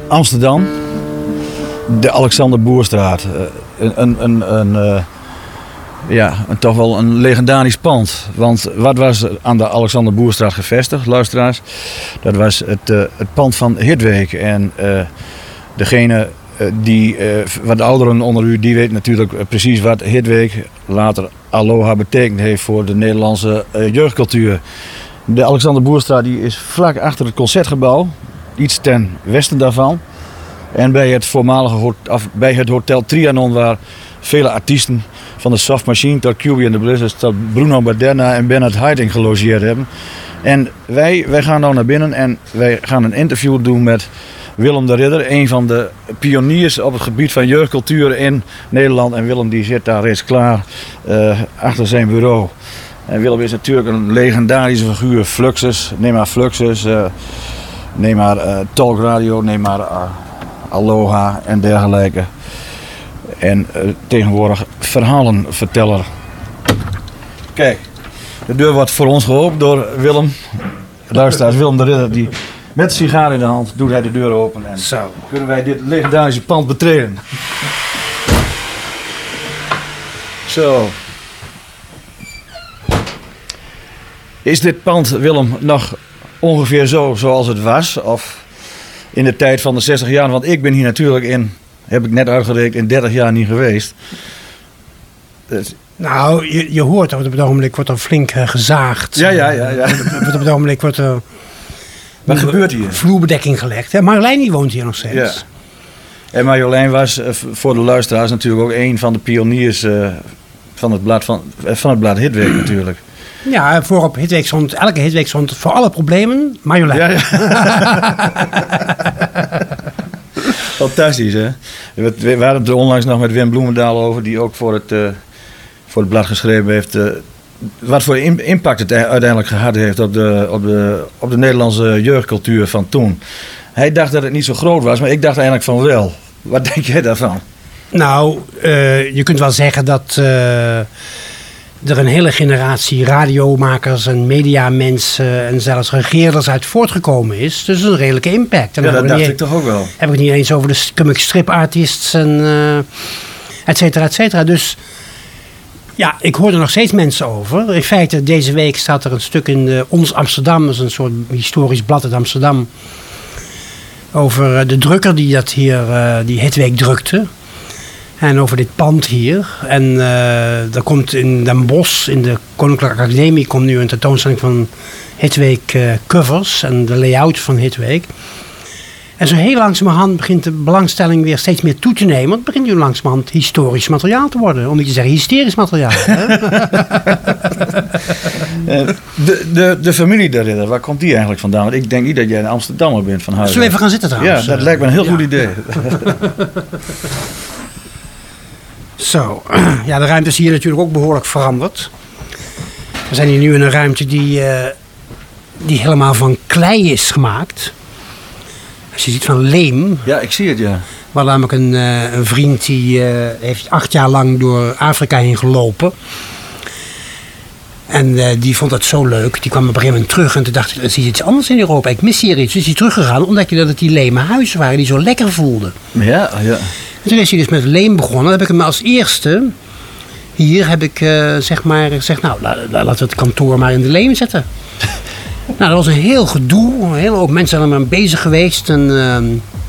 Amsterdam, de Alexander Boerstraat. Toch wel een legendarisch pand. Want wat was aan de Alexander Boerstraat gevestigd, luisteraars? Dat was het pand van Hitweek. En degene wat de ouderen onder u, die weet natuurlijk precies wat Hitweek, later Aloha, betekend heeft voor de Nederlandse jeugdcultuur. De Alexander Boerstraat die is vlak achter het Concertgebouw, iets ten westen daarvan. En bij het Hotel Trianon, waar vele artiesten van de Soft Machine tot QB and the Blizzards tot Bruno Baderna en Bernard Haitink gelogeerd hebben. En wij gaan nou naar binnen en wij gaan een interview doen met Willem de Ridder, een van de pioniers op het gebied van jeugdcultuur in Nederland. En Willem die zit daar reeds klaar achter zijn bureau. En Willem is natuurlijk een legendarische figuur. Fluxus, neem maar Fluxus, neem maar Talk Radio, neem maar Aloha en dergelijke. En tegenwoordig verhalenverteller. Kijk, de deur wordt voor ons geopend door Willem. Luisteraars, Willem de Ridder, die met een sigaar in de hand doet hij de deur open. En zo kunnen wij dit legendarische pand betreden. Zo. Is dit pand, Willem, nog ongeveer zo zoals het was? Of in de tijd van de 60 jaar? Want ik ben hier natuurlijk heb ik net uitgerekend, in 30 jaar niet geweest. Nou, je hoort dat op het ogenblik wordt er flink gezaagd. Ja. Op het ogenblik wordt er... Wat gebeurt hier? Vloerbedekking gelegd. Hè? Marjolein die woont hier nog steeds. Ja. En Marjolein was voor de luisteraars natuurlijk ook een van de pioniers van het blad Hitweek natuurlijk. Ja, voorop elke Hitweek stond voor alle problemen Marjolein. Ja. Fantastisch, hè? We hadden het er onlangs nog met Wim Bloemendaal over, die ook voor het blad geschreven heeft. Wat voor impact het uiteindelijk gehad heeft op de Nederlandse jeugdcultuur van toen. Hij dacht dat het niet zo groot was, maar ik dacht eigenlijk van wel. Wat denk jij daarvan? Nou, je kunt wel zeggen dat er een hele generatie radiomakers en mediamensen en zelfs regeerders uit voortgekomen is. Dus een redelijke impact. En ja, dat dacht ik toch ook wel. Heb ik het niet eens over de comic strip artists en et cetera, et cetera. Dus ja, ik hoor er nog steeds mensen over. In feite, deze week staat er een stuk in Ons Amsterdam, dat is een soort historisch blad uit Amsterdam, over de drukker die Hitweek drukte. En over dit pand hier. En er komt in Den Bosch, in de Koninklijke Academie, komt nu een tentoonstelling van Hitweek covers en de layout van Hitweek. En zo heel langzamerhand begint de belangstelling weer steeds meer toe te nemen. Het begint nu langzamerhand historisch materiaal te worden. Om niet te zeggen hysterisch materiaal. De familie de Ridder, waar komt die eigenlijk vandaan? Want ik denk niet dat jij een Amsterdammer bent van huis. Zullen we even gaan zitten trouwens? Ja, dat lijkt me een heel goed idee. Zo, ja, de ruimte is hier natuurlijk ook behoorlijk veranderd. We zijn hier nu in een ruimte die helemaal van klei is gemaakt. Als je ziet van leem. Ja, ik zie het, ja. We hadden namelijk een vriend die heeft 8 jaar lang door Afrika heen gelopen. En die vond dat zo leuk. Die kwam op een gegeven moment terug en toen dacht ik, er is iets anders in Europa. Ik mis hier iets. Dus is hij teruggegaan omdat dat het die leme huizen waren die zo lekker voelden. Ja. En toen is hij dus met leem begonnen. Dan heb ik hem als eerste, hier heb ik gezegd, nou, laten we het kantoor maar in de leem zetten. Nou, dat was een heel gedoe. Een hele hoop mensen zijn er maar bezig geweest. En